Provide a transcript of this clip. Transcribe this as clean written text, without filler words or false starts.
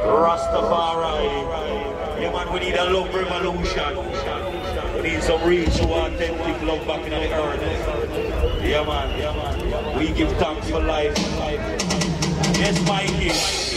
Rastafari. Yeah, man, we need a love revolution. We need some real, true, authentic love back in the earth. Yeah, man. We give thanks for life. Yes, Mikey.